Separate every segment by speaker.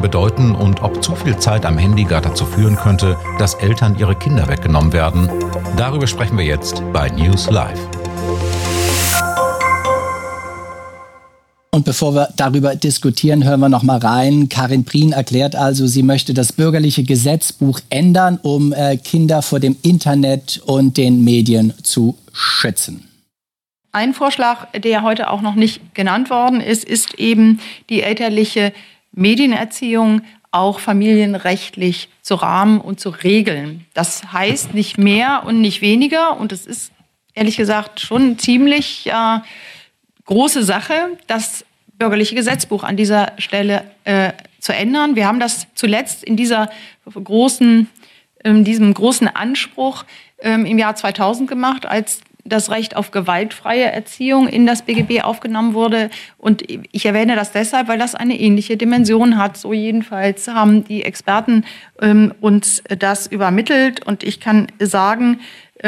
Speaker 1: bedeuten und ob zu viel Zeit am Handy gar dazu führen könnte, dass Eltern ihre Kinder weggenommen werden. Darüber sprechen wir jetzt bei News Live.
Speaker 2: Und bevor wir darüber diskutieren, hören wir noch mal rein. Karin Prien erklärt also, sie möchte das bürgerliche Gesetzbuch ändern, um Kinder vor dem Internet und den Medien zu schützen.
Speaker 3: Ein Vorschlag, der heute auch noch nicht genannt worden ist, ist eben die elterliche Medienerziehung auch familienrechtlich zu rahmen und zu regeln. Das heißt nicht mehr und nicht weniger. Und es ist ehrlich gesagt schon ziemlich große Sache, das bürgerliche Gesetzbuch an dieser Stelle zu ändern. Wir haben das zuletzt in diesem großen Anspruch im Jahr 2000 gemacht, als das Recht auf gewaltfreie Erziehung in das BGB aufgenommen wurde. Und ich erwähne das deshalb, weil das eine ähnliche Dimension hat. So jedenfalls haben die Experten uns das übermittelt. Und ich kann sagen,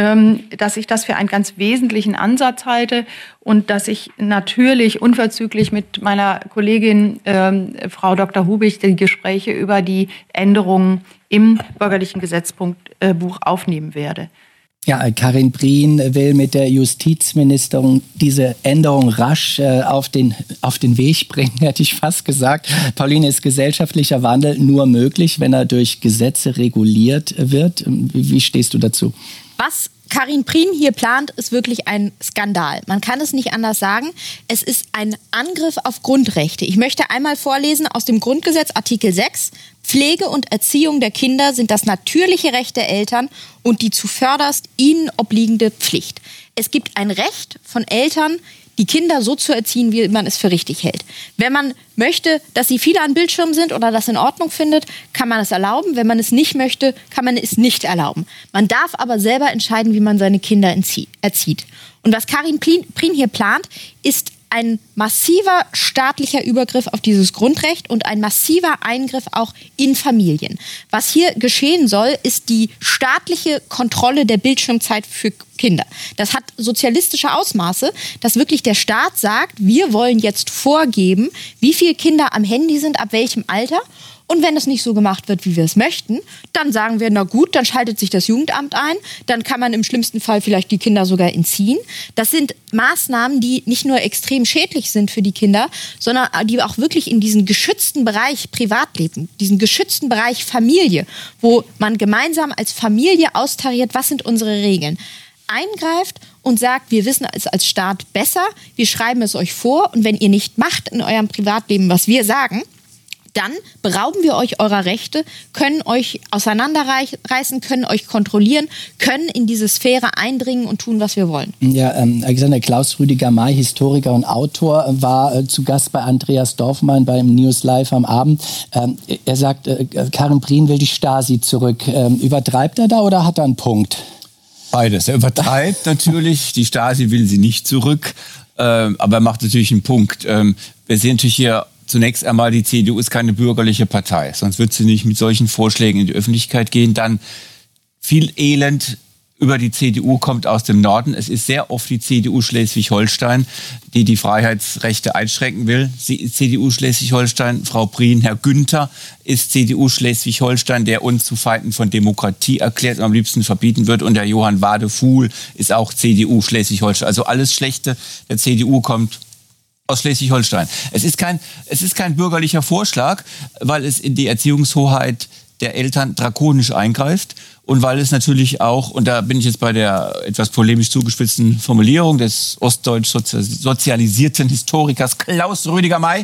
Speaker 3: dass ich das für einen ganz wesentlichen Ansatz halte und dass ich natürlich unverzüglich mit meiner Kollegin Frau Dr. Hubig die Gespräche über die Änderungen im bürgerlichen Gesetzbuch aufnehmen werde.
Speaker 2: Ja, Karin Prien will mit der Justizministerin diese Änderung rasch auf den Weg bringen, hätte ich fast gesagt. Pauline, ist gesellschaftlicher Wandel nur möglich, wenn er durch Gesetze reguliert wird? Wie stehst du dazu?
Speaker 4: Was Karin Prien hier plant, ist wirklich ein Skandal. Man kann es nicht anders sagen. Es ist ein Angriff auf Grundrechte. Ich möchte einmal vorlesen aus dem Grundgesetz, Artikel 6. Pflege und Erziehung der Kinder sind das natürliche Recht der Eltern und die zuvörderst ihnen obliegende Pflicht. Es gibt ein Recht von Eltern, die Kinder so zu erziehen, wie man es für richtig hält. Wenn man möchte, dass sie viel an Bildschirmen sind oder das in Ordnung findet, kann man es erlauben. Wenn man es nicht möchte, kann man es nicht erlauben. Man darf aber selber entscheiden, wie man seine Kinder erzieht. Und was Karin Prien hier plant, ist ein massiver staatlicher Übergriff auf dieses Grundrecht und ein massiver Eingriff auch in Familien. Was hier geschehen soll, ist die staatliche Kontrolle der Bildschirmzeit für Kinder. Das hat sozialistische Ausmaße, dass wirklich der Staat sagt, wir wollen jetzt vorgeben, wie viele Kinder am Handy sind, ab welchem Alter. Und wenn es nicht so gemacht wird, wie wir es möchten, dann sagen wir, na gut, dann schaltet sich das Jugendamt ein. Dann kann man im schlimmsten Fall vielleicht die Kinder sogar entziehen. Das sind Maßnahmen, die nicht nur extrem schädlich sind für die Kinder, sondern die auch wirklich in diesen geschützten Bereich Privatleben, diesen geschützten Bereich Familie, wo man gemeinsam als Familie austariert, was sind unsere Regeln, eingreift und sagt, wir wissen es als Staat besser, wir schreiben es euch vor und wenn ihr nicht macht in eurem Privatleben, was wir sagen, dann berauben wir euch eurer Rechte, können euch auseinanderreißen, können euch kontrollieren, können in diese Sphäre eindringen und tun, was wir wollen. Ja, Alexander, Klaus Rüdiger May, Historiker und Autor, war zu Gast bei Andreas Dorfmann beim News Live am Abend. Er sagt, Karin Prien will die Stasi zurück. Übertreibt er da oder hat er einen Punkt?
Speaker 5: Beides. Er übertreibt natürlich, die Stasi will sie nicht zurück, aber er macht natürlich einen Punkt. Wir sehen natürlich hier zunächst einmal, die CDU ist keine bürgerliche Partei, sonst wird sie nicht mit solchen Vorschlägen in die Öffentlichkeit gehen. Dann viel Elend über die CDU kommt aus dem Norden. Es ist sehr oft die CDU Schleswig-Holstein, die die Freiheitsrechte einschränken will. CDU Schleswig-Holstein, Frau Prien, Herr Günther ist CDU Schleswig-Holstein, der uns zu Feinden von Demokratie erklärt und am liebsten verbieten wird. Und der Johann Wadefuhl ist auch CDU Schleswig-Holstein. Also alles Schlechte der CDU kommt aus Schleswig-Holstein. Es ist kein bürgerlicher Vorschlag, weil es in die Erziehungshoheit der Eltern drakonisch eingreift und weil es natürlich auch, und da bin ich jetzt bei der etwas polemisch zugespitzten Formulierung des ostdeutsch sozialisierten Historikers Klaus Rüdiger May,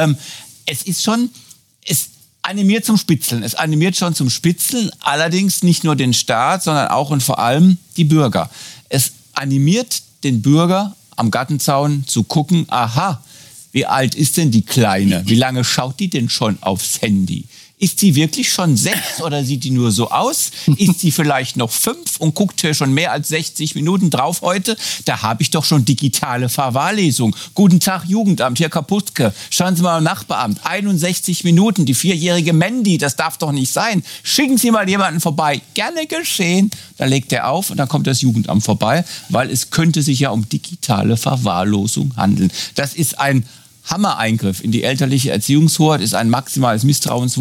Speaker 5: es animiert zum Spitzeln. Es animiert schon zum Spitzeln, allerdings nicht nur den Staat, sondern auch und vor allem die Bürger. Es animiert den Bürger am Gartenzaun zu gucken, aha, wie alt ist denn die Kleine? Wie lange schaut die denn schon aufs Handy? Ist sie wirklich schon 6 oder sieht die nur so aus? Ist sie vielleicht noch 5 und guckt hier schon mehr als 60 Minuten drauf heute? Da habe ich doch schon digitale Verwahrlesung. Guten Tag, Jugendamt, hier Kaputke. Schauen Sie mal am Nachbaramt. 61 Minuten, die 4-jährige Mandy, das darf doch nicht sein. Schicken Sie mal jemanden vorbei. Gerne geschehen. Dann legt er auf und dann kommt das Jugendamt vorbei, weil es könnte sich ja um digitale Verwahrlosung handeln. Das ist ein Hammereingriff in die elterliche Erziehungshoheit, ist ein maximales Misstrauensvotum